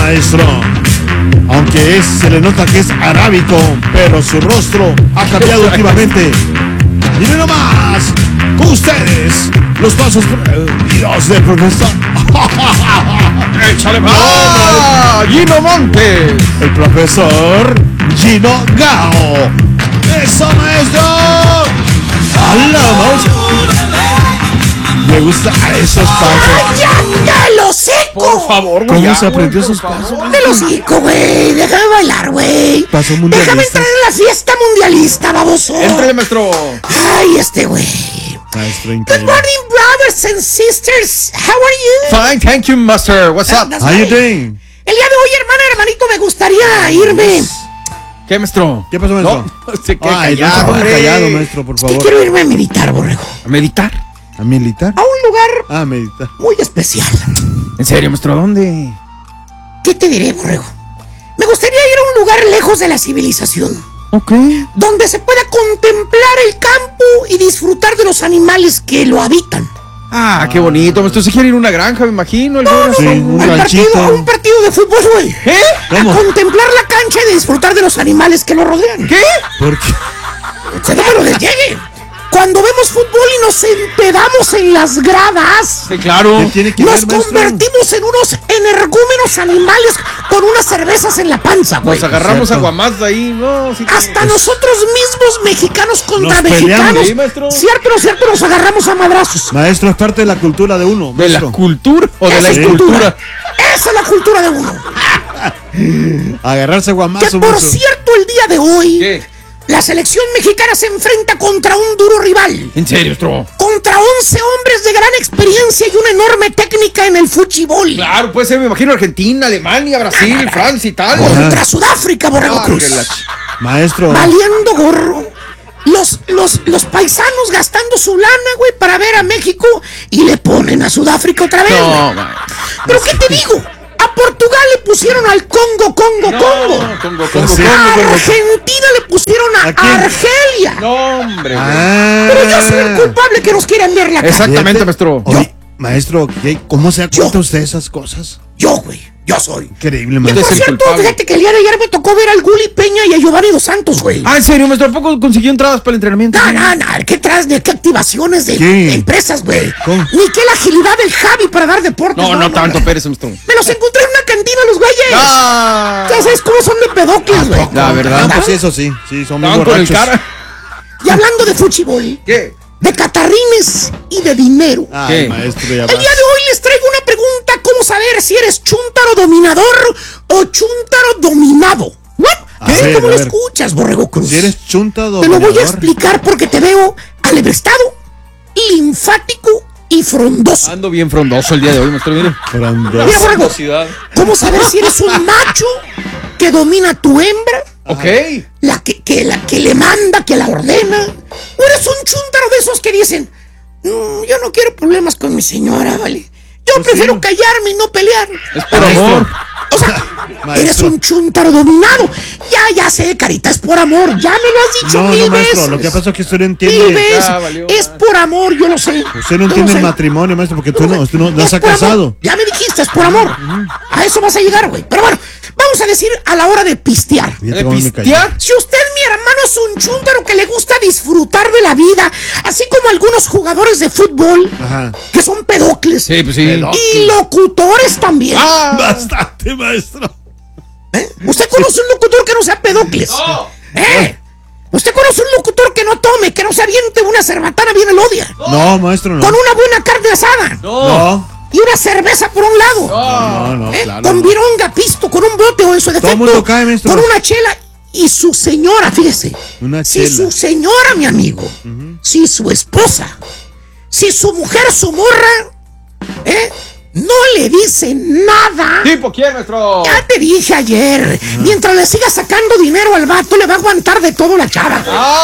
maestro. Aunque se le nota que es arábico, pero su rostro ha cambiado últimamente. Y no más, con ustedes, los pasos Dios del profesor. ¡Échale más! ¡Gino Montes! El profesor Gino Gao. ¡Eso, maestro! ¡Hala, maestro! Me gustan esos pasos. ¡Cállate el hocico! Por favor, güey. ¿Cómo se aprendió esos pasos? ¡Del hocico, güey! ¡Déjame bailar, güey! Paso mundialista. ¡Déjame entrar en la fiesta mundialista, baboso! ¡Éntrale, maestro! ¡Ay, este güey! Maestro Good increíble. morning, brothers and sisters. How are you? Fine, thank you, master. What's up? That's How you right. doing? El día de hoy, hermanito, me gustaría irme. ¿Qué, maestro? ¿Qué pasó, maestro? No, se queda Ay, no se callado, ponga hombre. callado, maestro, por Es que favor. quiero irme a meditar, borrego. ¿A meditar? ¿A militar? A un lugar Ah, meditar. muy especial. ¿En serio, maestro? ¿A dónde? ¿Qué te diré, borrego? Me gustaría ir a un lugar lejos de la civilización, Ok. donde se pueda contemplar el campo y disfrutar de los animales que lo habitan. Ah, qué bonito, maestro. Se quiere ir a una granja, me imagino. Sí, un A ranchito. un partido de fútbol, güey. ¿Qué? ¿Cómo? A contemplar la cancha y disfrutar de los animales que lo rodean. ¿Qué? ¿Por qué? Se no me lo desllegue. Cuando vemos fútbol y nos empedamos en las gradas, Sí, claro. ¿Qué tiene que nos ver, maestro? convertimos en unos energúmenos animales con unas cervezas en la panza, güey. Nos agarramos Cierto. aguamás de ahí, ¿no? Sí, Hasta nosotros mismos, mexicanos contra Nos peleamos. mexicanos. Sí, maestro. Cierto, nos agarramos a madrazos. Maestro, es parte de la cultura de uno, ¿De la maestro. cultura o de Esa la es escultura? Esa es la cultura de uno. Agarrarse Que guamazo, por maestro. cierto, el día de hoy, ¿Qué? la selección mexicana se enfrenta contra un duro rival. ¿En serio, maestro? Contra 11 hombres de gran experiencia y una enorme técnica en el fútbol. Claro, puede ser, me imagino, Argentina, Alemania, Brasil, Francia, Italia. Contra Sudáfrica, Borrego Ah, Cruz. que la Maestro. Valiendo gorro. Los paisanos gastando su lana, güey, para ver a México y le ponen a Sudáfrica otra vez. No, güey. man. Pero ¿qué te digo? A Portugal le pusieron al Congo. Sí. A Argentina le pusieron ¿A quién? a Argelia. No, hombre. güey. Pero yo soy el culpable que nos quieren ver la cara. Exactamente, Fíjate. maestro. Oye, maestro, ¿cómo se da cuenta Yo. usted de esas cosas? Yo, güey, yo soy. Increíble, Y maestro. por es el cierto, culpable. fíjate que el día de ayer me tocó ver al Gulli Peña y a Giovanni Dos Santos, güey. Ah, ¿en serio, maestro? ¿A poco consiguió entradas para el entrenamiento? No, ¿qué traes de qué activaciones de ¿Qué? empresas, güey? ¿Cómo? Ni qué la agilidad del Javi para dar deportes. No tanto, Pérez, maestro. Me los encontré en una cantina, los güeyes. Ah, Ya sabes cómo son de pedocles, güey. la verdad. Ah, pues sí, eso sí. Sí, son muy estaban con el borrachos. cara. Y hablando de fútbol, ¿Qué? de catarrines y de dinero. Ay, ¿Qué? maestro, ya El día vas. de hoy les traigo una pregunta: ¿cómo saber si eres chúntaro dominador o chúntaro dominado? ¿What? A ¿Qué? ver, ¿Cómo a lo ver. escuchas, Borrego Cruz? Si eres chunta Te lo dominador. voy a explicar porque te veo alebrestado, linfático y frondoso. Ando bien frondoso el día de hoy, maestro. Mire. Frondoso. Mira, Borrego, Velocidad. ¿cómo saber si eres un macho que domina a tu hembra? Ok. La que le manda, que la ordena. ¿O eres un chúntaro de esos que dicen, yo no quiero problemas con mi señora, ¿vale? Yo Pues prefiero sí. callarme y no pelear. Es por amor. O sea, Maestro. eres un chúntaro dominado. Ya sé, carita, es por amor. Ya me lo has dicho No, mil no, maestro, veces. lo que pasa es que usted no Mil entiende. veces. Ya valió Es más. por amor, yo lo sé. Usted no Yo entiende lo el sé. matrimonio, maestro, porque usted no Es se ha por amor. casado. Ya me dijiste, es por amor. A eso vas a llegar, güey. Pero bueno, vamos a decir a la hora de pistear. Fíjate ¿De cómo me cayó. pistear? Si usted, mi hermano, es un chúntaro que le gusta disfrutar de la vida, así como algunos jugadores de fútbol, Ajá. que son pedocles, Sí, pues sí. y locutores también. Ah, Bastante, maestro. ¿Usted conoce un locutor que no sea pedocles? ¿Usted conoce un locutor que no tome, que no se aviente una cerbatana bien elodia? No, maestro, no. Con una buena carne asada. No, Y una cerveza por un lado. no, claro. Con vironga, pisto, con un bote o en su defecto, mundo cae, maestro. con una chela. Y su señora, fíjese. Una Si chela. su señora, mi amigo, si su esposa, si su mujer, su morra, no le dice nada. ¿tipo quién, maestro? Ya te dije ayer, mientras le siga sacando dinero al vato, le va a aguantar de todo la chava.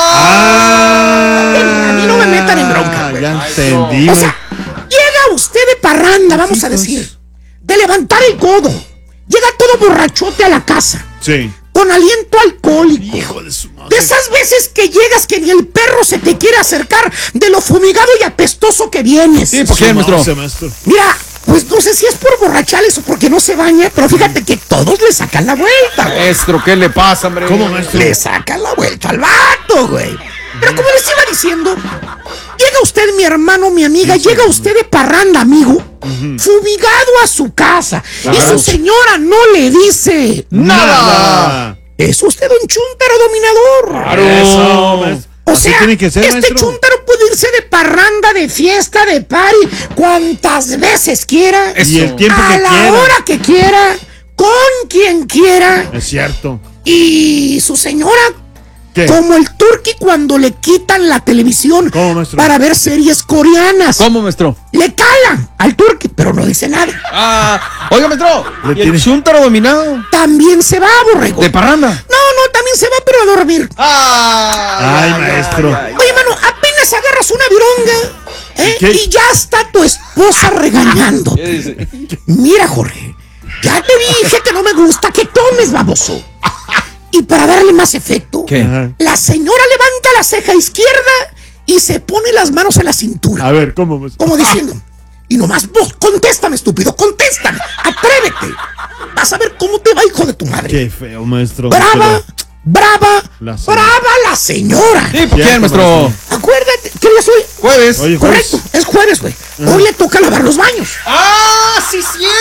Ah, A mí no me metan en bronca, güey. Ya entendí, O sea, llega usted de parranda, vamos a decir, de levantar el codo. Llega todo borrachote a la casa, Sí. con aliento alcohólico. Hijo de su madre. De esas veces que llegas que ni el perro se te quiere acercar de lo fumigado y apestoso que vienes. Sí, ¿por qué, maestro? No sé, maestro. Mira, Pues no sé si es por borrachales o porque no se baña, pero fíjate que todos le sacan la vuelta, güey. Maestro, ¿qué le pasa, hombre? ¿Cómo, maestro? Le sacan la vuelta al vato, güey. Pero como les iba diciendo, llega usted, mi hermano, mi amiga, llega usted de parranda, amigo, fumigado a su casa, y su señora no le dice ¡Nada! Es usted un chúntaro dominador. Eso, maestro. O Así sea, tiene que ser, este maestro. chúntaro puede irse de parranda, de fiesta, de party, cuantas veces quiera, Y el tiempo a que la quiera. hora que quiera, con quien quiera. Es cierto. Y su señora, ¿Qué? como el turqui cuando le quitan la televisión ¿Cómo, maestro? para ver series coreanas. ¿Cómo, maestro? Le calan al turqui, pero no dice nada. Oiga, maestro. Le ¿Y el tiene- chúntaro dominado? También se va, borrego. ¿De parranda? No, también se va, pero a dormir. Ay, maestro. Oye, mano, apenas agarras una vironga, ¿Qué? y ya está tu esposa regañando. ¿Qué dice? Mira, Jorge, ya te dije que no me gusta que tomes, baboso. Y para darle más efecto, ¿Qué? Ajá. la señora levanta la ceja izquierda y se pone las manos en la cintura, A ver, ¿cómo, maestro? como diciendo, y nomás vos, contéstame, estúpido, contéstame, atrévete. Vas a ver cómo te va, hijo de tu madre. Qué feo, maestro. Brava, brava, La señora. brava la señora. ¿Sí? ¿Por quién, Cierto, maestro? maestro. Acuérdate, ¿qué día es hoy? Jueves. Oye, Correcto, es jueves, güey. Hoy le toca lavar los baños. ¡Ah, sí,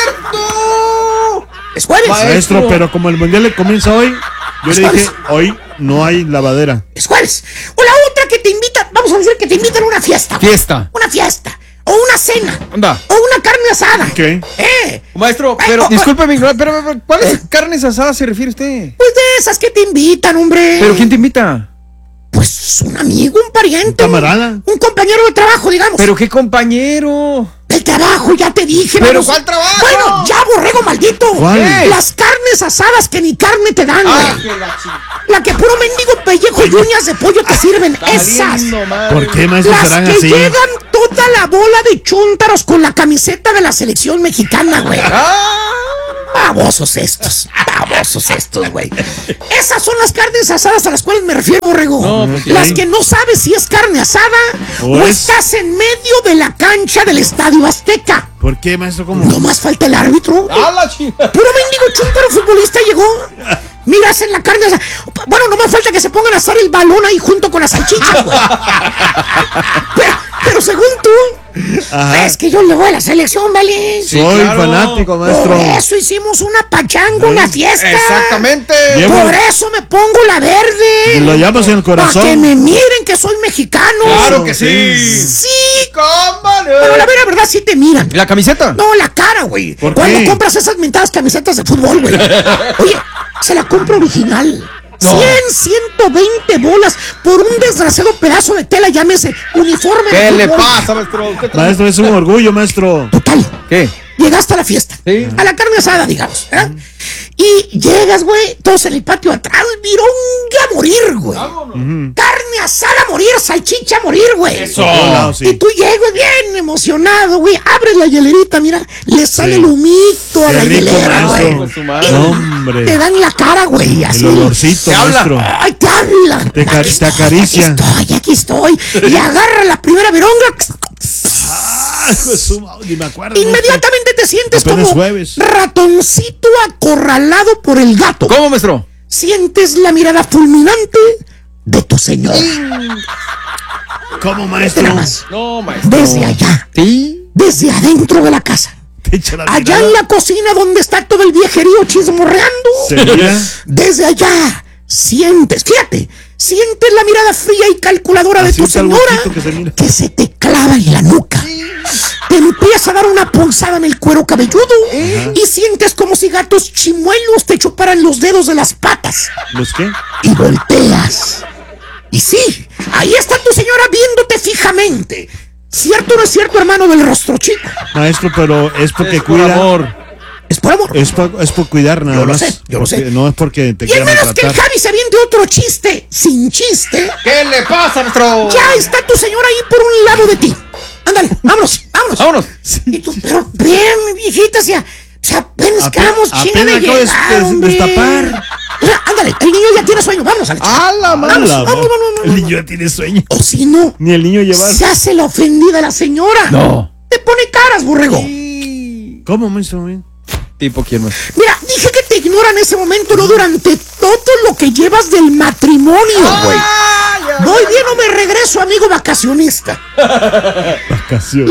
cierto! Es jueves. Maestro, pero como el mundial le comienza hoy, yo le ¿Cuál dije, es? hoy no hay lavadera. Es jueves. O la otra que te invita, vamos a decir que te invitan a una fiesta. Fiesta. Una fiesta. O una cena. Anda. O una carne asada. ¿Qué? Maestro, Ay, pero oh, discúlpeme, pero ¿cuáles carnes asadas se refiere usted? Pues de esas que te invitan, hombre. ¿Pero quién te invita? Pues un amigo, un pariente. ¿Un camarada? Un compañero de trabajo, digamos. ¿Pero qué compañero? El trabajo, ya te dije. ¿Pero vamos. cuál trabajo? Bueno, ya, borrego maldito. ¿Cuál? ¿Qué? Las carnes asadas que ni carne te dan, güey. La que puro mendigo pellejo y uñas de pollo te sirven. Esas. ¿Por qué, maestro, Las serán que así? llegan toda la bola de chúntaros con la camiseta de la selección mexicana, güey. Babosos estos, güey. Esas son las carnes asadas a las cuales me refiero, borrego. No, pues, las ¿qué? que no sabes si es carne asada o Pues. estás en medio de la cancha del Estadio Azteca. ¿Por qué, maestro? ¿Cómo? No más falta el árbitro. ¡A la chingada! Puro mendigo chúntaro futbolista llegó. Miras en la carne asada. Bueno, no más falta que se pongan a asar el balón ahí junto con las salchichas, güey. pero según tú, Ajá. es que yo le voy a la selección, ¿vale? Sí, Soy claro. fanático, Por maestro. eso hicimos una pachanga, una fiesta. Exactamente. Bien. Por eso me pongo la verde. Lo llamas en el Para corazón. que me miren que soy mexicano. Claro que sí. Sí. ¿Cómo no? Pero la verdad sí te miran. ¿La camiseta? No, la cara, güey. ¿Por Cuando qué? compras esas mentadas camisetas de fútbol, güey. Oye, se la compro original. No. 100, 120 bolas por un desgraciado pedazo de tela, llámese uniforme de ¿Qué le fútbol. pasa, maestro? ¿Qué tal? Maestro, es un orgullo, maestro. Total, ¿Qué? llegaste a la fiesta. Sí. A la carne asada, digamos. ¿Eh? Y llegas, güey, todos en el patio atrás, vironga a morir, güey. Carne asada a morir, salchicha a morir, güey. Eso. Por todos lados, sí. Y tú llegas bien emocionado, güey. Abres la hielerita, mira. Le sale el humito a Qué la rico, hielera, maestro. güey. Con su madre. No, Te hombre. dan la cara, güey, así. El olorcito, ¿Te habla? maestro. Ay, te habla. Te acaricia. Aquí estoy. Y agarra la primera vironga. Ah, hijo de su madre, ni me acuerdo. Inmediatamente te sientes Apenas como jueves. ratoncito acorralado por el gato. ¿Cómo, maestro? Sientes la mirada fulminante de tu señora. ¿Cómo, Vete maestro? nada más. No, maestro. Desde allá, ¿Sí? desde adentro de la casa. Te echa la Allá mirada. en la cocina donde está todo el viejerío chismorreando. Se mira. Desde allá sientes, fíjate, sientes la mirada fría y calculadora de Así tu está el señora huequito que se mira. que se te clava en la nuca. Te empieza a dar una punzada en el cuero cabelludo y sientes como si gatos chimuelos te chuparan los dedos de las patas. ¿Los qué? Y volteas. Y sí, ahí está tu señora viéndote fijamente. ¿Cierto o no es cierto, hermano del rostro chico? Maestro, pero es porque Es por cuida. amor. Es por amor. Es por cuidar nada Yo lo más. sé, yo lo sé. Porque no es porque te Y quiera al menos que el maltratar. Javi se aviente otro chiste sin chiste, ¿Qué le pasa, maestro? ya está tu señora ahí por un lado de ti. Ándale, vámonos, vámonos. Vámonos. Y tú, pero bien, mi viejita, si apenas quedamos chinga de apenas acabo de llegar, hombre. destapar. O sea, ándale, el niño ya tiene sueño, vámonos, Alex. ¡A la madre! Vamos, La vamos, voz. vamos, El niño ya tiene sueño. O si no, Ni el niño llevar. se hace la ofendida la señora. No. Te pone caras, borrego. Sí. ¿Cómo, maestro? ¿Tipo quién más? Mira, dije que te ignora en ese momento, no durante todo lo que llevas del matrimonio, güey. Voy bien o me regreso, amigo vacacionista. Vacaciones.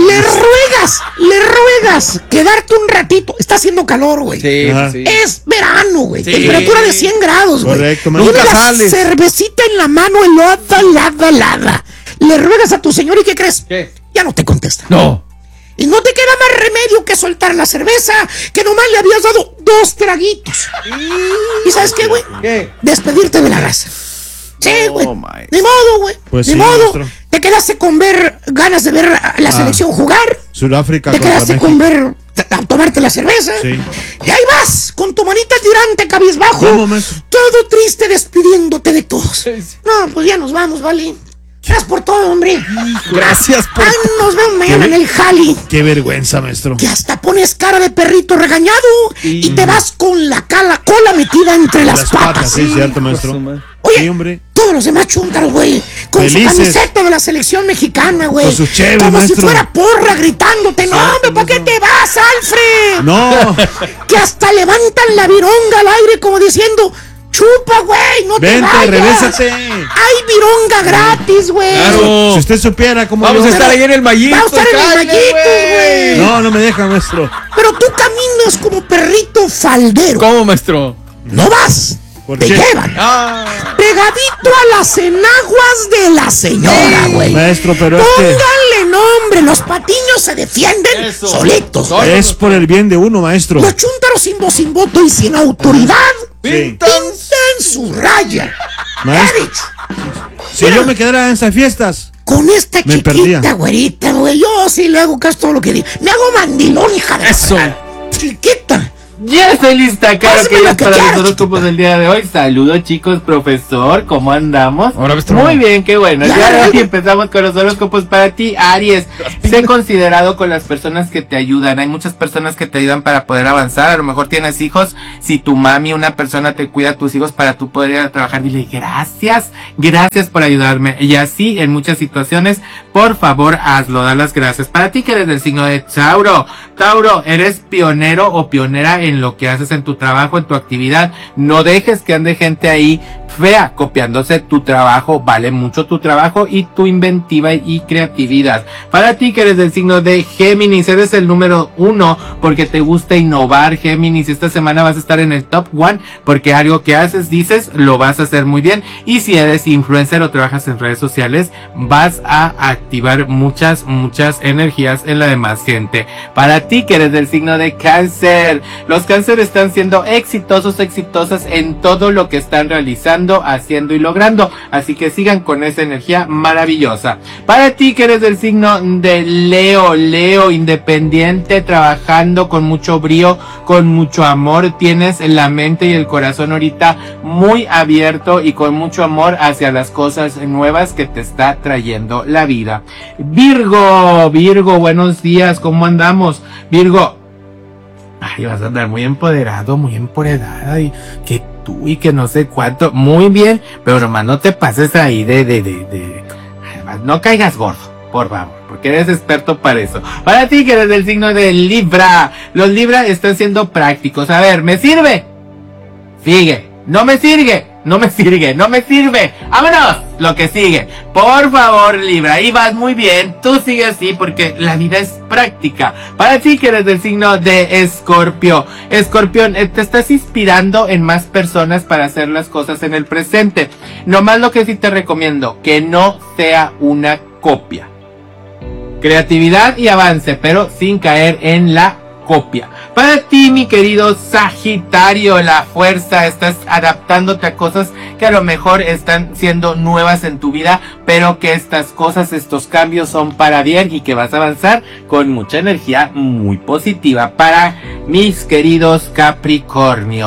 Le ruegas quedarte un ratito. Está haciendo calor, güey. Sí, Ajá. sí. Es verano, güey. Sí. Temperatura de 100 grados, güey. Correcto, Tiene nunca la sales. cervecita en la mano, helada. Le ruegas a tu señor y ¿qué crees? ¿Qué? Ya no te contesta. No. Y no te queda más remedio que soltar la cerveza, que nomás le habías dado 2 traguitos. ¿Y sabes qué, güey? ¿Qué? Despedirte de la raza. Sí, güey. maestro. Ni modo, güey. Pues Ni sí, modo. maestro. Te quedaste con ver ganas de ver a la selección jugar. Sudáfrica Te contra quedaste México. con ver a tomarte la cerveza. Sí. Y ahí vas, con tu manita tirante, cabizbajo. ¿Cómo, maestro? Todo triste, despidiéndote de todos. No, pues ya nos vamos, vale. Gracias por todo, hombre. Gracias por... Ay, nos vemos mañana en el jali. Qué vergüenza, maestro. Que hasta pones cara de perrito regañado y te vas con la cola metida entre las patas. Sí, cierto, maestro. Oye, Sí, hombre. todos los demás chúntaros, güey, con Felices. su camiseta de la selección mexicana, güey. Con sus cheves, como maestro. si fuera porra gritándote. No, hombre, ¿para qué te vas, Alfred? No. Que hasta levantan la vironga al aire como diciendo, chupa, güey, no te Vente, vayas. regrésate. Hay vironga gratis, güey. Claro. Si usted supiera cómo Vamos yo- a estar ahí en el mallito. Vamos a estar en el cállate, mallito, güey. No, no me deja, maestro. Pero tú caminas como perrito faldero. ¿Cómo, maestro? No vas. ¿Por Te qué? llevan. Ah. Pegadito a las enaguas de la señora, güey. Maestro, pero es que Pónganle nombre, los patiños se defienden Eso. solitos. Solo. es por el bien de uno, maestro. Los chúntaros sin voz, sin voto y sin autoridad Sí. Pintan. pintan su raya. Maestro. ¿Qué he dicho? Si yo me quedara en esas fiestas, Con esta Me chiquita, perdía. güerita, güey, yo sí le hago caso a todo lo que digo. Me hago mandilón, hija de Eso. la- Chiquita. Ya estoy lista, claro Hazme que lo es que para quieras, los horóscopos del día de hoy. Saludos, chicos, profesor, ¿cómo andamos? Hola, maestro. Muy bien, qué bueno. Ya, Ya de hoy ya. empezamos con los horóscopos para ti, Aries. Sé considerado con las personas que te ayudan. Hay muchas personas que te ayudan para poder avanzar. A lo mejor tienes hijos. Si tu mami, una persona te cuida a tus hijos para tú poder ir a trabajar, dile gracias por ayudarme. Y así en muchas situaciones, por favor, hazlo, da las gracias. Para ti que eres del signo de Tauro. Tauro, eres pionero o pionera en lo que haces en tu trabajo, en tu actividad. No dejes que ande gente ahí fea copiándose tu trabajo. Vale mucho tu trabajo y tu inventiva y creatividad. Para ti que eres del signo de Géminis, eres el número 1 porque te gusta innovar, Géminis. Esta semana vas a estar en el top 1 porque algo que haces, dices, lo vas a hacer muy bien. Y si eres influencer o trabajas en redes sociales, vas a activar muchas energías en la demás gente. Para ti que eres del signo de Cáncer, los Cáncer están siendo exitosas en todo lo que están realizando, haciendo y logrando, así que sigan con esa energía maravillosa. Para ti que eres del signo de Leo, independiente, trabajando con mucho brío, con mucho amor, tienes la mente y el corazón ahorita muy abierto y con mucho amor hacia las cosas nuevas que te está trayendo la vida. Virgo, buenos días, ¿cómo andamos? Virgo, ay, vas a andar muy empoderado, muy empoderada y que tú y que no sé cuánto, muy bien, pero nomás no te pases ahí además, no caigas gordo, por favor, porque eres experto para eso. Para ti que eres del signo de Libra, los Libra están siendo prácticos. A ver, ¿me sirve? Sigue. No me sirve. ¡Vámonos! Lo que sigue. Por favor, Libra, ahí vas muy bien. Tú sigue así porque la vida es práctica. Para ti que eres del signo de Escorpio. Escorpión, te estás inspirando en más personas para hacer las cosas en el presente. Nomás lo que sí te recomiendo, que no sea una copia. Creatividad y avance, pero sin caer en la copia. Para ti, mi querido Sagitario, la fuerza, estás adaptándote a cosas que a lo mejor están siendo nuevas en tu vida, pero que estas cosas, estos cambios son para bien y que vas a avanzar con mucha energía muy positiva. Para mis queridos Capricornio,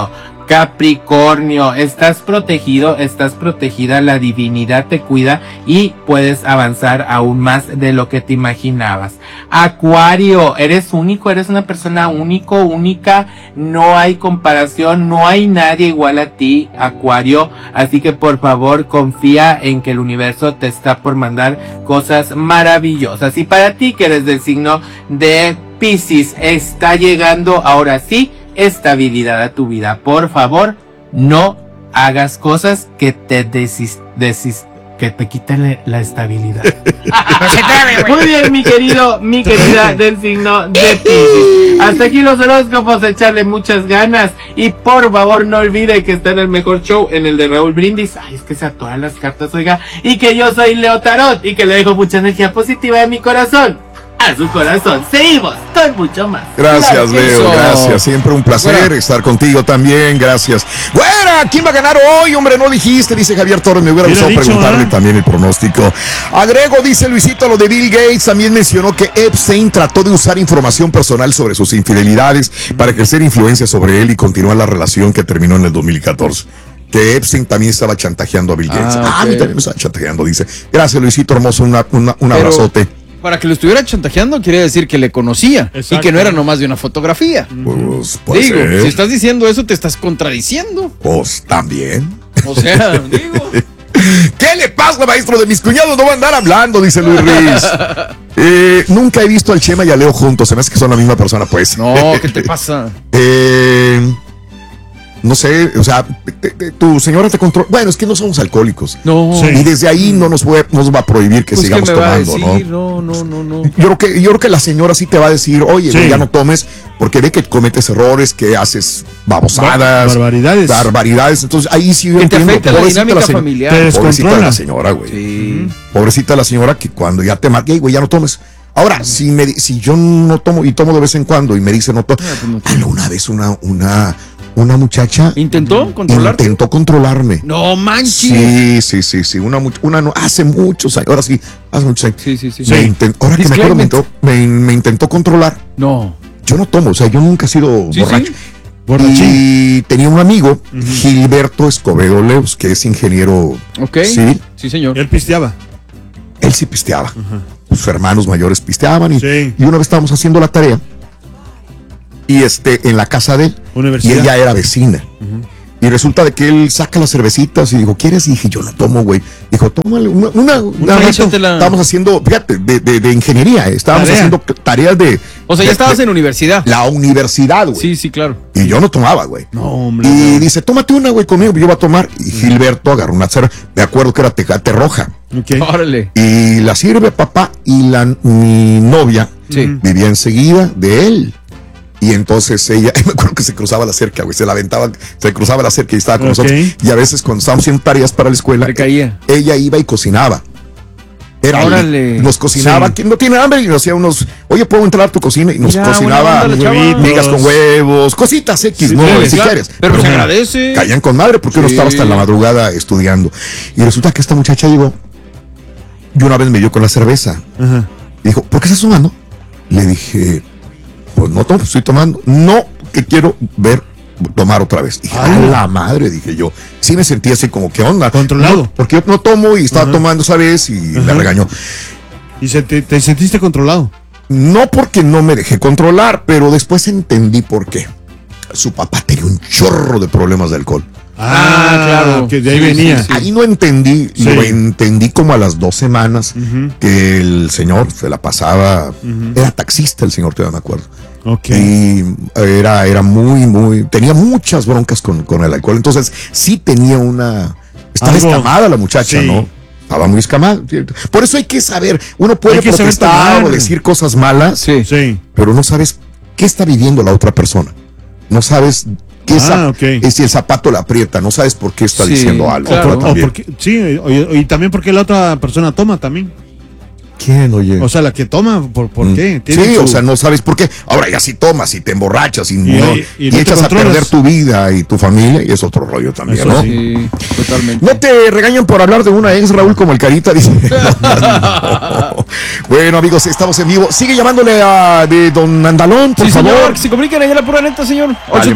Capricornio, estás protegido, estás protegida, la divinidad te cuida y puedes avanzar aún más de lo que te imaginabas. Acuario, eres único, eres una persona única, no hay comparación, no hay nadie igual a ti, Acuario, así que por favor confía en que el universo te está por mandar cosas maravillosas. Y para ti que eres del signo de Piscis, está llegando ahora sí estabilidad a tu vida. Por favor, no hagas cosas que te que te quiten la estabilidad. Muy bien, mi querida del signo de Piscis. Hasta aquí los horóscopos, echarle muchas ganas. Y por favor, no olvide que está en el mejor show, en el de Raúl Brindis. Ay, es que se atoran las cartas, oiga. Y que yo soy Leo Tarot y que le dejo mucha energía positiva de mi corazón a su corazón. Seguimos con mucho más. Gracias, Leo, gracias. Siempre un placer estar contigo también, gracias. Güera, ¿quién va a ganar hoy? Hombre, no dijiste, dice Javier Torres. Me hubiera gustado preguntarle también el pronóstico. Agrego, dice Luisito, lo de Bill Gates. También mencionó que Epstein trató de usar información personal sobre sus infidelidades para ejercer influencia sobre él y continuar la relación que terminó en el 2014. Que Epstein también estaba chantajeando a Bill Gates. A mí también me estaba chantajeando, dice. Gracias, Luisito hermoso, un abrazote. Para que lo estuviera chantajeando quiere decir que le conocía. Exacto. Y que no era nomás de una fotografía. Pues puede digo, ser. Si estás diciendo eso te estás contradiciendo. Pues también. O sea, digo. ¿Qué le pasa, maestro? De mis cuñados no va a andar hablando, dice Luis Riz. Nunca he visto al Chema y a Leo juntos. Se me hace que son la misma persona, pues. No, ¿qué te pasa? No sé, o sea, tu señora te controla. Bueno, es que no somos alcohólicos. No. Sí. Y desde ahí no nos va a prohibir que pues sigamos ¿qué me tomando, va a decir? No. Yo creo que la señora sí te va a decir, oye, sí, ya no tomes, porque ve que cometes errores, que haces babosadas. Barbaridades. Entonces ahí sí yo entiendo. Te afecta la dinámica familiar. Pobrecita la señora, güey. Sí. Pobrecita la señora que cuando ya te marque, güey, ya no tomes. Ahora, si yo no tomo y tomo de vez en cuando y me dice no tomo. Alguna vez una muchacha intentó controlarme. No manches. Sí. Una no, hace muchos años. Ahora sí, hace muchos años. Sí. Ahora que me acuerdo, me intentó controlar. No. Yo no tomo, o sea, yo nunca he sido borracho. Sí. Y tenía un amigo, Gilberto Escobedo Leos, que es ingeniero civil. Sí, señor. Él pisteaba. Él sí pisteaba. Sus hermanos mayores pisteaban y una vez estábamos haciendo la tarea. Y en la casa de él, y ella era vecina. Y resulta de que él saca las cervecitas y dijo, ¿quieres? Y dije, yo no tomo, güey. Dijo, tómale una estábamos haciendo, fíjate, de ingeniería, estábamos haciendo tareas de... O sea, ya estabas en universidad. La universidad, güey. Sí, claro. Y yo no tomaba, güey. No, hombre. Y dice, tómate una, güey, conmigo, yo voy a tomar. Y Gilberto agarró una cerveza, me acuerdo que era Tecate roja. Okay. Órale. Y la sirve papá y mi novia vivía enseguida de él. Y entonces ella, me acuerdo que se cruzaba la cerca, güey, se cruzaba la cerca y estaba con nosotros. Y a veces cuando estábamos haciendo tareas para la escuela, ella iba y cocinaba. Nos cocinaba, quien no tiene hambre, y nos hacía oye, ¿puedo entrar a tu cocina? Y nos cocinaba migas con huevos, cositas X, si quieres. Pero se agradece. Caían con madre porque uno estaba hasta en la madrugada estudiando. Y resulta que esta muchacha llegó y una vez me dio con la cerveza. Y dijo, ¿por qué estás tomando? Le dije, pues no tomo, estoy tomando. No, que quiero tomar otra vez. Dije, a la madre, dije yo. Sí me sentí así como, ¿qué onda? Controlado. No, porque yo no tomo y estaba tomando esa vez y me regañó. ¿Y te sentiste controlado? No porque no me dejé controlar, pero después entendí por qué. Su papá tenía un chorro de problemas de alcohol. Claro. Que de ahí venía. Sí. Ahí no entendí, lo entendí como a las 2 semanas que el señor se la pasaba, era taxista el señor, todavía me acuerdo. Y era tenía muchas broncas con el alcohol, entonces sí tenía estaba escamada la muchacha, ¿no? Estaba muy escamada. Por eso hay que saber, uno puede protestar o decir cosas malas, pero no sabes qué está viviendo la otra persona. No sabes si el zapato la aprieta, no sabes por qué está diciendo algo. Claro. Y también porque la otra persona toma también. ¿Quién, oye? O sea, la que toma, ¿por qué? Sí, o sea, no sabes por qué. Ahora ya si tomas y te emborrachas y no echas a perder tu vida y tu familia, y es otro rollo también, eso ¿no? Sí, totalmente. No te regañan por hablar de una ex, Raúl, como el Carita dice. No. Bueno, amigos, estamos en vivo. Sigue llamándole de Don Andalón, por favor. Señor, que se comuniquen ahí a la pura neta, señor.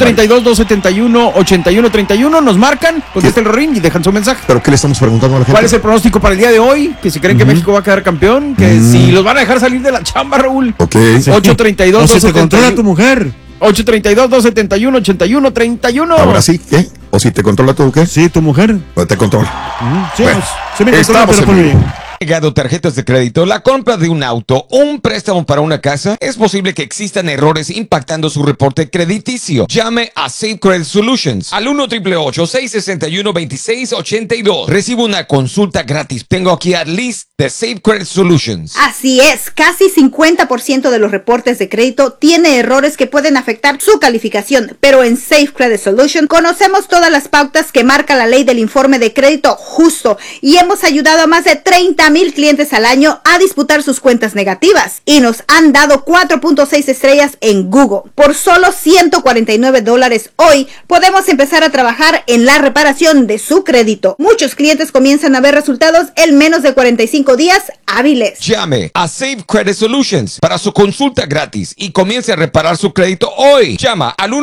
832-271-8131. Nos marcan, contestan el ring y dejan su mensaje. ¿Pero qué le estamos preguntando a la gente? ¿Cuál es el pronóstico para el día de hoy? Que si creen que México va a quedar campeón, que si los van a dejar salir de la chamba, Raúl. Ok. 832 o se te controla tu mujer. 832-271-8131. Ahora sí, ¿qué? ¿O si te controla tú, qué? Sí, tu mujer. ¿O te controla? Sí, Bueno, se me controla, estamos pero por en bien. Llegado tarjetas de crédito, la compra de un auto, un préstamo para una casa, es posible que existan errores impactando su reporte crediticio. Llame a Safe Credit Solutions al 1-888-661-2682. Recibo una consulta gratis. Tengo aquí a Liz de Safe Credit Solutions. Así es, casi 50% de los reportes de crédito tiene errores que pueden afectar su calificación, pero en Safe Credit Solutions conocemos todas las pautas que marca la ley del informe de crédito justo y hemos ayudado a más de 30,000 clientes al año a disputar sus cuentas negativas y nos han dado 4.6 estrellas en Google. Por solo $149 hoy podemos empezar a trabajar en la reparación de su crédito. Muchos clientes comienzan a ver resultados en menos de 45 días hábiles. Llame a Safe Credit Solutions para su consulta gratis y comience a reparar su crédito hoy. Llama al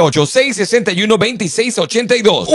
1-888-661-2682.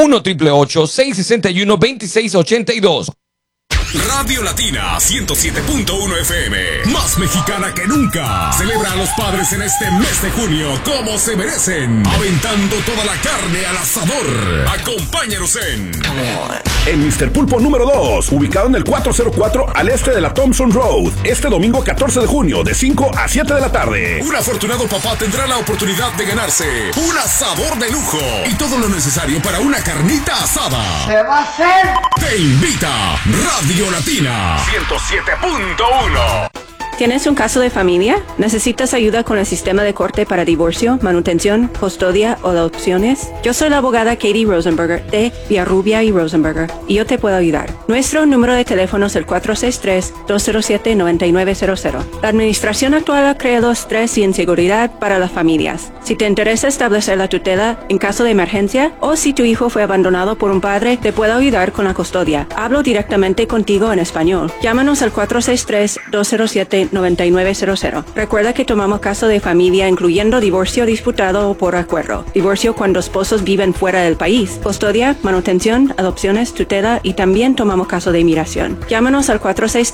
1-888-661-2682. Radio Latina 107.1 FM, más mexicana que nunca. Celebra a los padres en este mes de junio como se merecen, aventando toda la carne al asador. Acompáñanos en Mr. Pulpo número 2, ubicado en el 404 al este de la Thompson Road, este domingo 14 de junio de 5 a 7 de la tarde. Un afortunado papá tendrá la oportunidad de ganarse un asador de lujo y todo lo necesario para una carnita asada. ¿Se va a hacer? Te invita Radio Latina 107.1. ¿Tienes un caso de familia? ¿Necesitas ayuda con el sistema de corte para divorcio, manutención, custodia o adopciones? Yo soy la abogada Katie Rosenberger de Villarrubia y Rosenberger y yo te puedo ayudar. Nuestro número de teléfono es el 463-207-9900. La administración actual ha creado estrés y inseguridad para las familias. Si te interesa establecer la tutela en caso de emergencia o si tu hijo fue abandonado por un padre, te puedo ayudar con la custodia. Hablo directamente contigo en español. Llámanos al 463-207-9900. Recuerda que tomamos caso de familia incluyendo divorcio disputado o por acuerdo, divorcio cuando esposos viven fuera del país, custodia, manutención, adopciones, tutela y también tomamos caso de inmigración. Llámanos al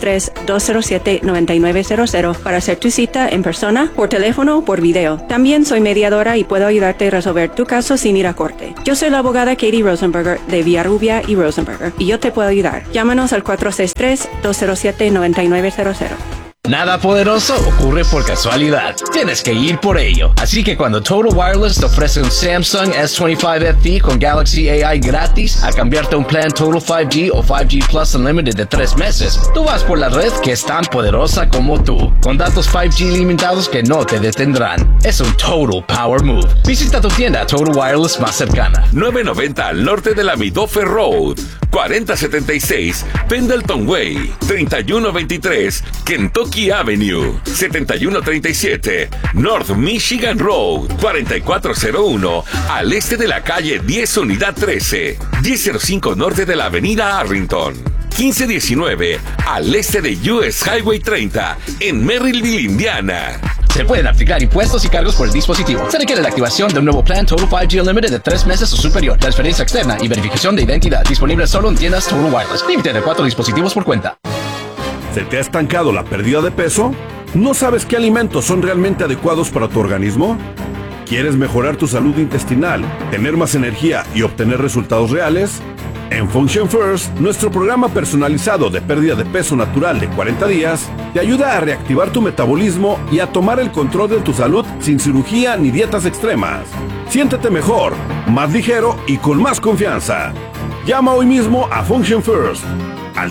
463-207-9900 para hacer tu cita en persona, por teléfono o por video. También soy mediadora y puedo ayudarte a resolver tu caso sin ir a corte. Yo soy la abogada Katie Rosenberger de Villarrubia y Rosenberger y yo te puedo ayudar. Llámanos al 463-207-9900. Nada poderoso ocurre por casualidad. Tienes que ir por ello. Así que cuando Total Wireless te ofrece un Samsung S25 FE con Galaxy AI gratis a cambiarte a un plan Total 5G o 5G Plus Unlimited de 3 meses, tú vas por la red que es tan poderosa como tú, con datos 5G limitados que no te detendrán. Es un Total Power Move. Visita tu tienda Total Wireless más cercana. 990 al norte de la Midofe Road, 4076 Pendleton Way, 3123 Kentucky Avenue, 7137 North Michigan Road, 4401 al este de la calle 10 Unidad 13, 1005 norte de la avenida Arlington, 1519 al este de US Highway 30 en Merrillville, Indiana. Se pueden aplicar impuestos y cargos por el dispositivo. Se requiere la activación de un nuevo plan Total 5G Unlimited de 3 meses o superior, transferencia externa y verificación de identidad. Disponible solo en tiendas Total Wireless. Límite de 4 dispositivos por cuenta. ¿Se te ha estancado la pérdida de peso? ¿No sabes qué alimentos son realmente adecuados para tu organismo? ¿Quieres mejorar tu salud intestinal, tener más energía y obtener resultados reales? En Function First, nuestro programa personalizado de pérdida de peso natural de 40 días, te ayuda a reactivar tu metabolismo y a tomar el control de tu salud sin cirugía ni dietas extremas. Siéntete mejor, más ligero y con más confianza. Llama hoy mismo a Function First al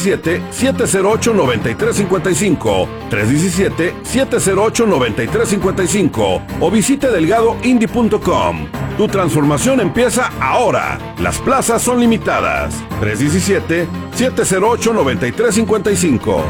317-708-9355, 317-708-9355 o visite delgadoindie.com. Tu transformación empieza ahora. Las plazas son limitadas. 317-708-9355.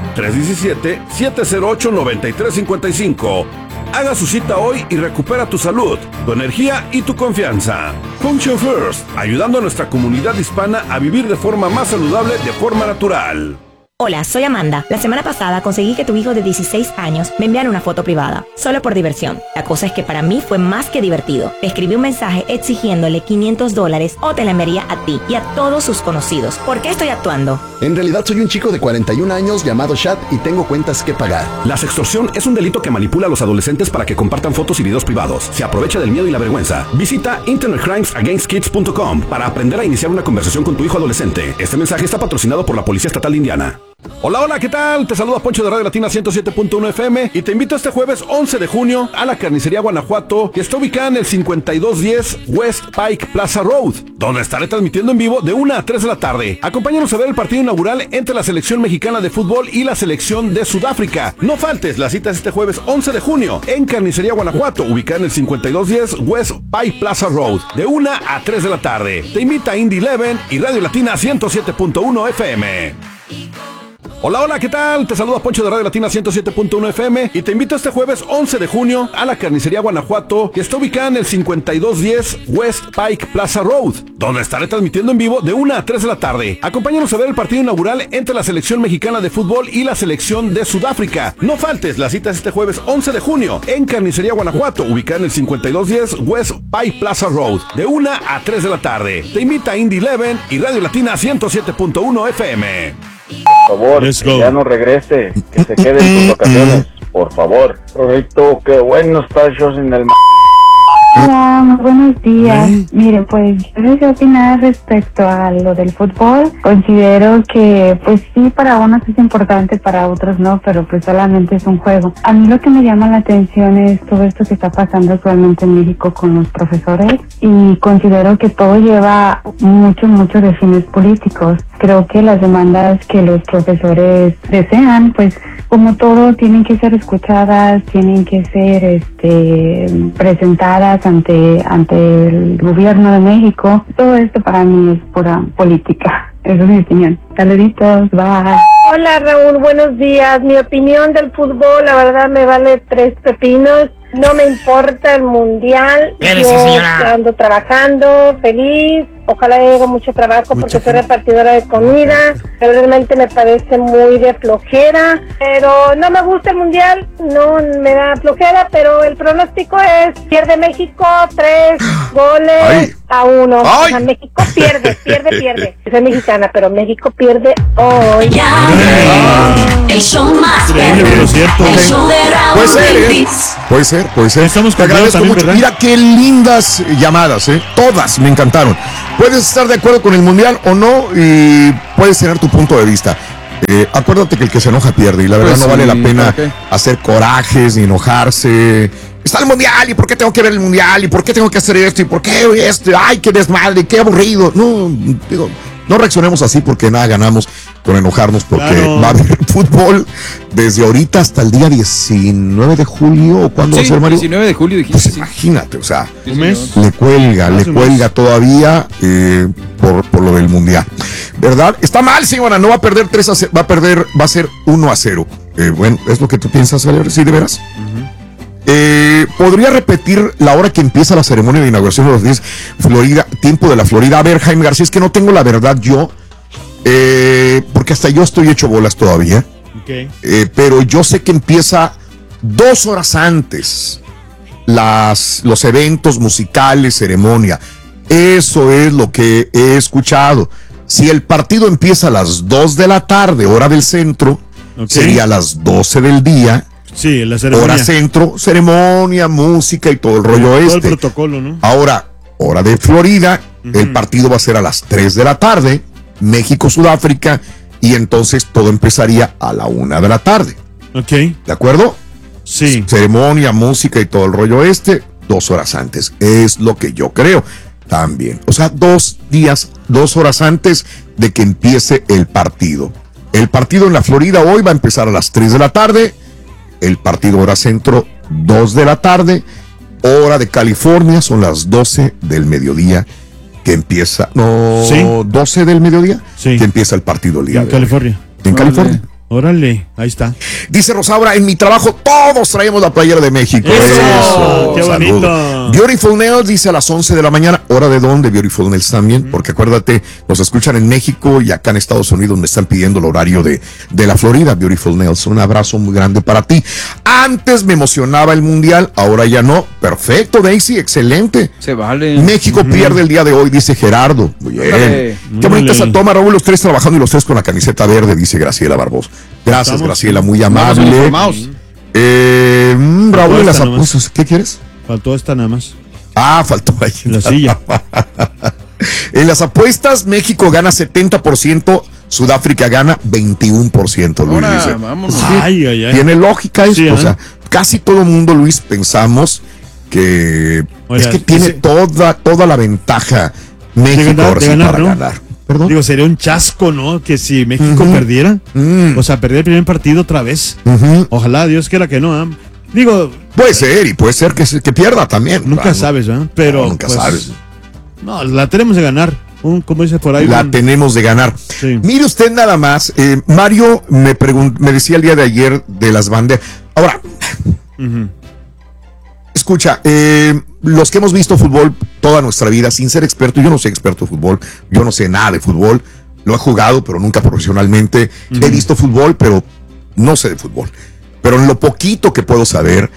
317-708-9355. Haga su cita hoy y recupera tu salud, tu energía y tu confianza. Function First, ayudando a nuestra comunidad hispana a vivir de forma más saludable, de forma natural. Hola, soy Amanda. La semana pasada conseguí que tu hijo de 16 años me enviara una foto privada, solo por diversión. La cosa es que para mí fue más que divertido. Le escribí un mensaje exigiéndole $500 o te la enviaría a ti y a todos sus conocidos. ¿Por qué estoy actuando? En realidad soy un chico de 41 años llamado Shad y tengo cuentas que pagar. La sextorsión es un delito que manipula a los adolescentes para que compartan fotos y videos privados. Se aprovecha del miedo y la vergüenza. Visita internetcrimesagainstkids.com para aprender a iniciar una conversación con tu hijo adolescente. Este mensaje está patrocinado por la Policía Estatal de Indiana. Hola, hola, ¿qué tal? Te saluda Poncho de Radio Latina 107.1 FM y te invito este jueves 11 de junio a la Carnicería Guanajuato, que está ubicada en el 5210 West Pike Plaza Road, donde estaré transmitiendo en vivo de 1 a 3 de la tarde. Acompáñanos a ver el partido inaugural entre la selección mexicana de fútbol y la selección de Sudáfrica. No faltes, la cita es este jueves 11 de junio en Carnicería Guanajuato, ubicada en el 5210 West Pike Plaza Road, de 1 a 3 de la tarde. Te invita Indy 11 y Radio Latina 107.1 FM. Hola, hola, ¿qué tal? Te saluda Poncho de Radio Latina 107.1 FM y te invito este jueves 11 de junio a la Carnicería Guanajuato, que está ubicada en el 5210 West Pike Plaza Road, donde estaré transmitiendo en vivo de 1 a 3 de la tarde. Acompáñanos a ver el partido inaugural entre la selección mexicana de fútbol y la selección de Sudáfrica. No faltes, la cita es este jueves 11 de junio en Carnicería Guanajuato, ubicada en el 5210 West Pike Plaza Road, de 1 a 3 de la tarde. Te invita Indy 11 y Radio Latina 107.1 FM. Por favor, que ya no regrese, que se quede en sus vacaciones, por favor. Correcto, qué bueno está shows en el... Hola, buenos días. Miren, pues yo les voy a opinar respecto a lo del fútbol. Considero que, pues sí, para unos es importante, para otros no, pero pues solamente es un juego. A mí lo que me llama la atención es todo esto que está pasando actualmente en México con los profesores y considero que todo lleva mucho de fines políticos. Creo que las demandas que los profesores desean, pues como todo, tienen que ser escuchadas, tienen que ser presentadas ante el gobierno de México. Todo esto para mí es pura política. Esa es mi opinión. Saluditos, bye. Hola Raúl, buenos días. Mi opinión del fútbol, la verdad me vale 3 pepinos. No me importa el mundial. Yo ando trabajando, feliz. Ojalá haga mucho trabajo porque soy repartidora de comida. Pero realmente me parece muy de flojera. Pero no me gusta el mundial, no me da flojera. Pero el pronóstico es: pierde México 3-1. O sea, México pierde. Soy mexicana, pero México pierde hoy. El show más Pero cierto. El show de Raúl Puede ser. Estamos Te agradezco también, mucho. ¿verdad? Mira qué lindas llamadas, todas me encantaron. Puedes estar de acuerdo con el mundial o no y puedes tener tu punto de vista. Acuérdate que el que se enoja pierde y la verdad Pues no vale la pena ok. hacer corajes ni enojarse. Está el mundial y por qué tengo que ver el mundial y por qué tengo que hacer esto y por qué esto, ay, qué desmadre, qué aburrido. No, digo, no reaccionemos así porque nada ganamos con enojarnos porque Claro. va a haber fútbol desde ahorita hasta el día 19 de julio. ¿O cuándo va a Sí, ser, Mario? 19 de julio dijiste. Pues sí. imagínate, o sea, Sí, ¿Un mes? le cuelga Más un mes. todavía por lo del mundial. ¿Verdad? Está mal, señora, no va a perder 3-0, va a ser 1-0. Bueno, ¿es lo que tú piensas, Valeria? ¿Sí, de veras? ¿Podría repetir la hora que empieza la ceremonia de inauguración de los 10 Florida, tiempo de la Florida? A ver, Jaime García, es que no tengo la verdad yo, porque hasta yo estoy hecho bolas todavía. Ok. Pero yo sé que empieza 2 horas antes los eventos musicales, ceremonia. Eso es lo que he escuchado. Si el partido empieza a las 2 de la tarde, hora del centro, sería a las 12 del día. Sí, la ceremonia. Hora centro, ceremonia, música y todo el rollo Todo el protocolo, ¿no? Ahora, hora de Florida, el partido va a ser a las 3 de la tarde, México-Sudáfrica, y entonces todo empezaría a la 1 de la tarde. Ok. ¿De acuerdo? Sí. Ceremonia, música y todo el rollo 2 horas antes. Es lo que yo creo también. O sea, 2 horas antes de que empiece el partido. El partido en la Florida hoy va a empezar a las 3 de la tarde. El partido hora centro, 2 de la tarde. hora de California, son las 12 del mediodía que empieza, no, ¿Sí? 12 del mediodía Sí. que empieza el partido el día En de hoy. California. En California. Órale, ahí está. Dice Rosaura, en mi trabajo todos traemos la playera de México. ¡Eso! ¡Qué saludo. bonito! Beautiful Nails dice a las 11 de la mañana. ¿Hora de dónde, Beautiful Nails también? Porque acuérdate, nos escuchan en México y acá en Estados Unidos me están pidiendo el horario de la Florida, Beautiful Nails. Un abrazo muy grande para ti. Antes me emocionaba el Mundial, ahora ya no. Perfecto, Daisy, excelente. Se vale. México pierde el día de hoy, dice Gerardo. Muy bien. Órale. Qué bonita esa toma, Raúl. Los tres trabajando y los tres con la camiseta verde, dice Graciela Barbosa. Gracias, Estamos- Graciela, muy Vamos amable. uniformados. Raúl, las esta nomás. apuestas, ¿qué quieres? Faltó esta nada más. Ah, faltó ahí. La silla. En las apuestas, México gana 70%, Sudáfrica gana 21%, Luis Ahora, dice. vámonos. Ay, ay, ay. Tiene lógica esto, Sí, o ¿eh? sea, casi todo el mundo, Luis, pensamos que Oiga, es que tiene ese- toda la ventaja México ahora sí para ¿no? ganar. ¿Perdón? Digo, sería un chasco, ¿no? Que si México perdiera, o sea, perder el primer partido otra vez. Ojalá, Dios quiera que no. Digo, Puede ser, y puede ser que pierda también. nunca Claro. sabes, ¿verdad? Pero No, nunca pues, sabes. No, la tenemos de ganar. Como dice por ahí. La tenemos de ganar. Sí. Mire usted nada más, Mario me decía el día de ayer de las banderas. Ahora, escucha, los que hemos visto fútbol toda nuestra vida, sin ser experto, yo no soy experto de fútbol, yo no sé nada de fútbol, lo he jugado, pero nunca profesionalmente. He visto fútbol, pero no sé de fútbol. Pero en lo poquito que puedo saber,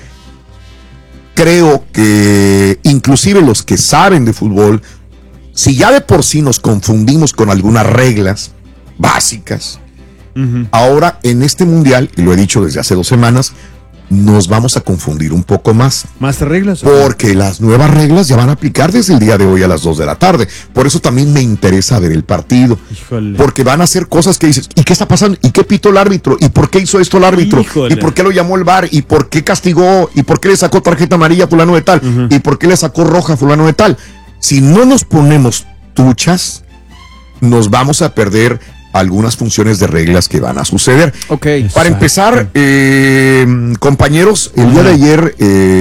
creo que inclusive los que saben de fútbol, si ya de por sí nos confundimos con algunas reglas básicas, ahora en este mundial, y lo he dicho desde hace 2 semanas, nos vamos a confundir un poco más. ¿Más reglas? Porque las nuevas reglas ya van a aplicar desde el día de hoy a las 2 de la tarde. Por eso también me interesa ver el partido. Híjole. Porque van a hacer cosas que dices, ¿y qué está pasando? ¿Y qué pitó el árbitro? ¿Y por qué hizo esto el árbitro? Híjole. ¿Y por qué lo llamó el VAR? ¿Y por qué castigó? ¿Y por qué le sacó tarjeta amarilla a fulano de tal? ¿Y por qué le sacó roja a fulano de tal? Si no nos ponemos truchas, nos vamos a perder algunas funciones de reglas que van a suceder. Ok. Para empezar, compañeros, el día de ayer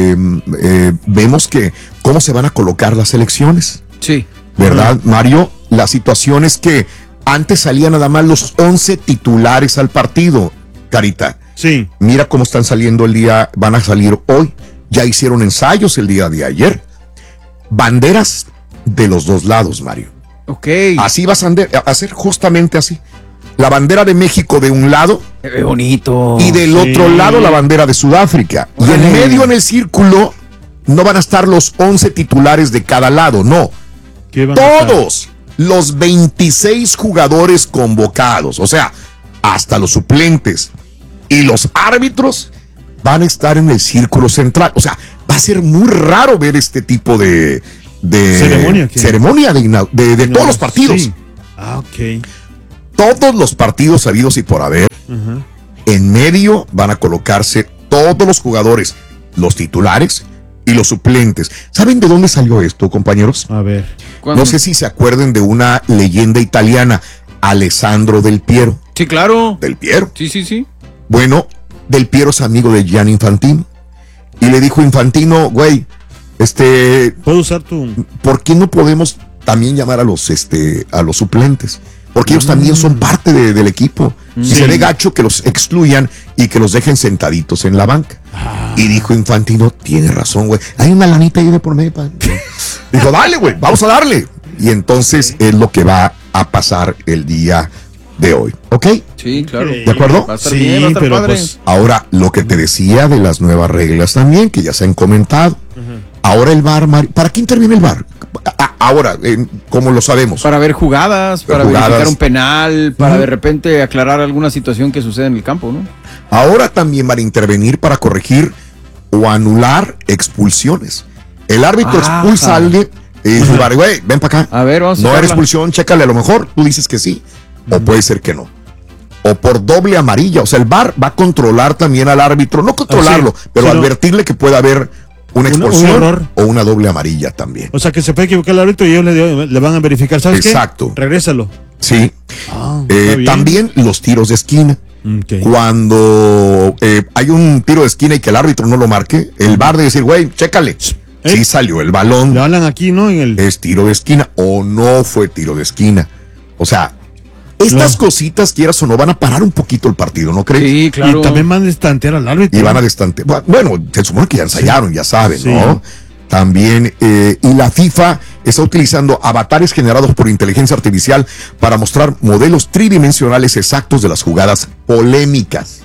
vemos que cómo se van a colocar las elecciones. Sí. ¿Verdad, Mario? La situación es que antes salían nada más los 11 titulares al partido, Carita. Sí. Mira cómo están saliendo van a salir hoy. Ya hicieron ensayos el día de ayer. Banderas de los dos lados, Mario. Ok. Así vas a hacer justamente así. La bandera de México de un lado. Se ve bonito. Y del otro lado la bandera de Sudáfrica. Y Órale. en medio en el círculo no van a estar los 11 titulares de cada lado, no. ¿Qué van a Todos los 26 jugadores convocados, o sea, hasta los suplentes y los árbitros van a estar en el círculo central. O sea, va a ser muy raro ver este tipo de ceremonia de todos los partidos. Sí. Ah, ok. Todos los partidos habidos y por haber, en medio van a colocarse todos los jugadores, los titulares y los suplentes. ¿Saben de dónde salió esto, compañeros? A ver. No sé si se acuerden de una leyenda italiana, Alessandro Del Piero. Sí, claro. Del Piero. Sí, sí, sí. Bueno, Del Piero es amigo de Gianni Infantino. Y le dijo Infantino, güey, ¿puedo usar tu...? ¿por qué no podemos también llamar a los suplentes? Porque ellos también son parte del equipo. Y Sí. se ve gacho que los excluyan y que los dejen sentaditos en la banca. Y dijo Infantino, tiene razón, güey. Hay una lanita ahí de por medio. Dijo, dale, güey, vamos a darle. Y entonces es lo que va a pasar el día de hoy. ¿Ok? Sí, claro. ¿De acuerdo? Va a estar bien, va a estar padre. Ahora, lo que te decía de las nuevas reglas también, que ya se han comentado. Ahora el VAR, ¿para qué interviene el VAR? Ahora, como lo sabemos. Para ver jugadas, para jugadas. verificar un penal, para de repente aclarar alguna situación que sucede en el campo, ¿no? Ahora también van a intervenir para corregir o anular expulsiones. El árbitro expulsa a alguien y dice, güey, ven para acá. A ver, vamos a No era checarla. expulsión, chécale, a lo mejor tú dices que sí, o puede ser que no. O por doble amarilla, o sea, el VAR va a controlar también al árbitro, no controlarlo, pero sí, no. advertirle que puede haber una Un expulsión error. o una doble amarilla también. O sea, que se puede equivocar el árbitro y ellos le van a verificar. ¿Sabes Exacto. qué? Regrésalo. Sí. está bien. También los tiros de esquina. Cuando hay un tiro de esquina y que el árbitro no lo marque, el VAR debe decir, güey, chécale. Sí salió el balón. Le hablan aquí, ¿no? Es tiro de esquina o no fue tiro de esquina. O sea, estas cositas, quieras o no, van a parar un poquito el partido, ¿no crees? Sí, claro. Y también van a destantear al árbitro. Y van a destantear. Bueno, se supone que ya ensayaron, ya saben, ¿no? También, y la FIFA está utilizando avatares generados por inteligencia artificial para mostrar modelos tridimensionales exactos de las jugadas polémicas.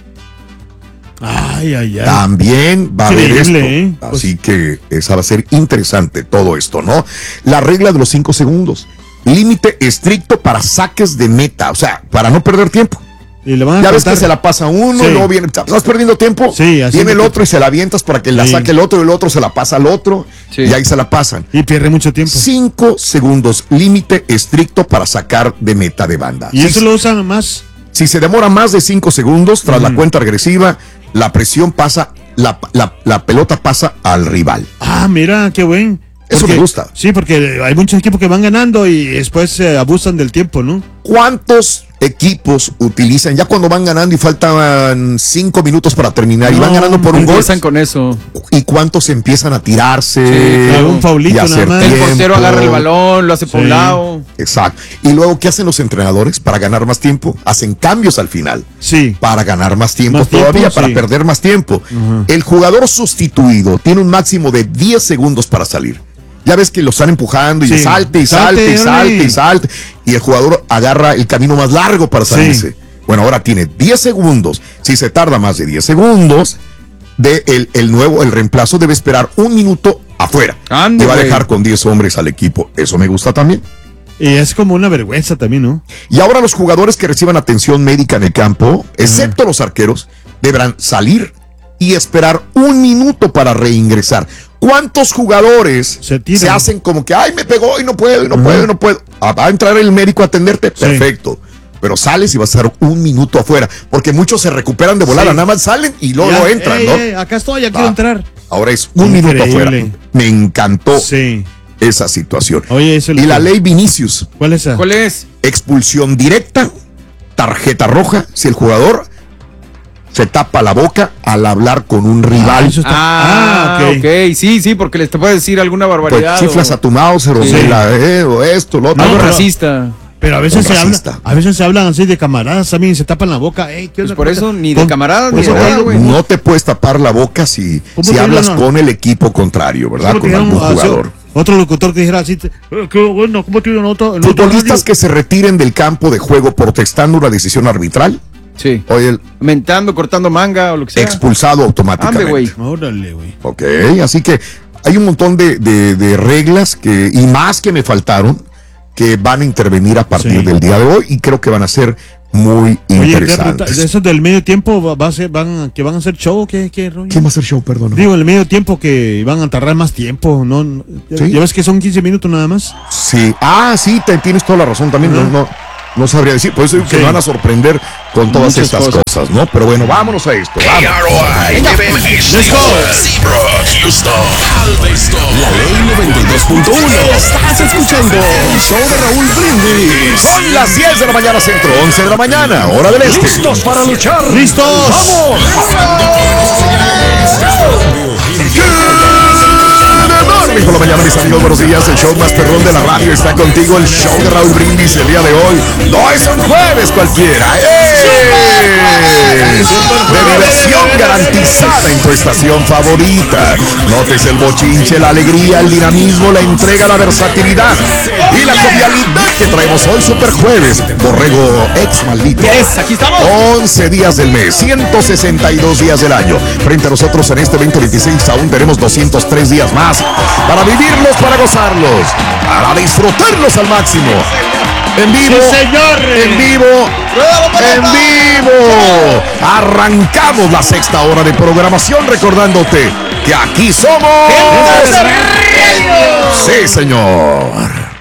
Ay. También va a haber esto. ¿eh? Así que esa va a ser interesante todo esto, ¿no? La regla de los 5 segundos. Límite estricto para saques de meta, o sea, para no perder tiempo. Y le van a ya ves contar. que se la pasa uno, Sí. luego viene, estás perdiendo tiempo, Sí, así viene el que- otro y se la avientas para que la saque el otro, y el otro se la pasa al otro, y ahí se la pasan. Y pierde mucho tiempo. 5 segundos, límite estricto para sacar de meta de banda. Y eso lo usan más. Si se demora más de 5 segundos, tras la cuenta regresiva, la presión pasa, la pelota pasa al rival. Ah, mira, qué buen. Eso me gusta. Sí, porque hay muchos equipos que van ganando y después abusan del tiempo, ¿no? ¿Cuántos equipos utilizan ya cuando van ganando y faltan 5 minutos para terminar y van ganando por un gol? Empiezan con eso. ¿Y cuántos empiezan a tirarse? Sí, claro. Un faulito y a hacer nada más. El tiempo? portero agarra el balón, lo hace por un lado. Exacto. Y luego, ¿qué hacen los entrenadores para ganar más tiempo? Hacen cambios al final. Sí. Para ganar más tiempo Más todavía, tiempo, para sí. perder más tiempo. El jugador sustituido tiene un máximo de 10 segundos para salir. Ya ves que lo están empujando y Sí. salte y salte y salte y salte. Y el jugador agarra el camino más largo para salirse. Bueno, ahora tiene 10 segundos. Si se tarda más de 10 segundos, el reemplazo debe esperar 1 minuto afuera. Ande, y va a güey. dejar con 10 hombres al equipo. Eso me gusta también. Y es como una vergüenza también, ¿no? Y ahora los jugadores que reciban atención médica en el campo, excepto los arqueros, deberán salir y esperar 1 minuto para reingresar. ¿Cuántos jugadores se hacen como que, ay, me pegó y no puedo, y no puedo, y no puedo? Va a entrar el médico a atenderte, perfecto. Pero sales y vas a estar 1 minuto afuera, porque muchos se recuperan de volada, nada más salen y luego entran, ¿no? Acá estoy, ya quiero entrar. Ahora es 1 minuto afuera. Me encantó Sí. esa situación. Oye, eso Y la ley Vinicius. ¿Cuál es esa? ¿Cuál es? Expulsión directa, tarjeta roja, si el jugador se tapa la boca al hablar con un rival. Ok, sí, porque les te puede decir alguna Pues barbaridad. chiflas a tu mouse, o esto, lo otro. Algo racista. Pero a veces se hablan así de camaradas también, se tapan la boca. ¿Qué Pues onda, por qué eso onda? ni de camaradas ni de nada, güey. No te puedes tapar la boca si hablas con el equipo contrario, ¿verdad? Solo Con que algún era un- jugador. Otro locutor que dijera así, qué bueno, ¿cómo tiene nota? Futbolistas que se retiren del campo de juego protestando una decisión arbitral. Sí. Oye, mentando, cortando manga o lo que sea. expulsado automáticamente. Ande, güey. Órale, güey. Ok, así que hay un montón de reglas y más que me faltaron que van a intervenir a partir del día de hoy y creo que van a ser muy interesantes. ¿De esos del medio tiempo van a hacer show o qué rollo? ¿Quién va a hacer show, perdón? Digo, el medio tiempo que van a tardar más tiempo, ¿no? ¿Sí? ¿Ya ves que son 15 minutos nada más? Sí, sí, tienes toda la razón también, no sabría decir, por eso digo que me van a sorprender con todas Muchas estas cosas, ¿no? Pero bueno, vámonos a esto. KROI, Let's go. Seabrook, Houston, Galveston, la ley 92.1. Estás escuchando el show de Raúl Brindis. Son las 10 de la mañana centro, 11 de la mañana, hora del este. ¿Listos para luchar? ¡Listos! ¡Vamos! Por la mañana, mis amigos, buenos días. El show más perrón de la radio está contigo. El show de Raúl Brindis el día de hoy. No es un jueves cualquiera. De diversión garantizada en tu estación favorita. Notes el bochinche, la alegría, el dinamismo, la entrega, la versatilidad y la jovialidad que traemos hoy, Super Jueves. Borrego ex maldito. Aquí estamos. 11 días del mes, 162 días del año. Frente a nosotros en este 2026 aún tenemos 203 días más para vivirlos, para gozarlos, para disfrutarlos al máximo. En vivo, ¡Sí, señor! en vivo, en vivo. Arrancamos la sexta hora de programación recordándote que aquí somos. Sí, señor.